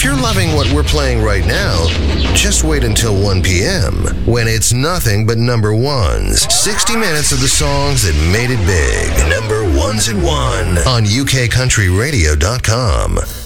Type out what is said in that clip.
if you're loving what we're playing right now, just wait until 1 p.m. when it's nothing but number ones. 60 minutes of the songs that made it big. Number ones at 1 on UKCountryRadio.com.